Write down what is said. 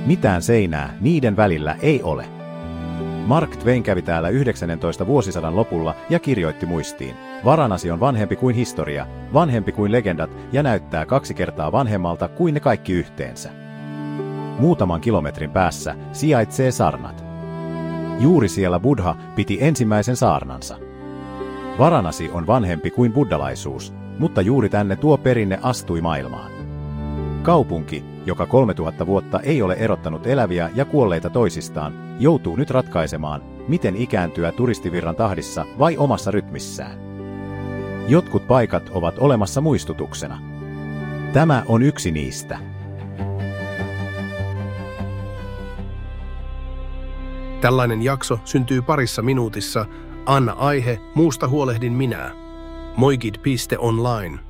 Mitään seinää niiden välillä ei ole. Mark Twain kävi täällä 19. vuosisadan lopulla ja kirjoitti muistiin. Varanasi on vanhempi kuin historia, vanhempi kuin legendat ja näyttää 2 kertaa vanhemmalta kuin ne kaikki yhteensä. Muutaman kilometrin päässä sijaitsee Sarnat. Juuri siellä Buddha piti ensimmäisen saarnansa. Varanasi on vanhempi kuin buddhalaisuus, mutta juuri tänne tuo perinne astui maailmaan. Kaupunki, joka 3000 vuotta ei ole erottanut eläviä ja kuolleita toisistaan, joutuu nyt ratkaisemaan, miten ikääntyä turistivirran tahdissa vai omassa rytmissään. Jotkut paikat ovat olemassa muistutuksena. Tämä on yksi niistä. Tällainen jakso syntyy parissa minuutissa. Anna aihe, muusta huolehdin minä. Moigid.online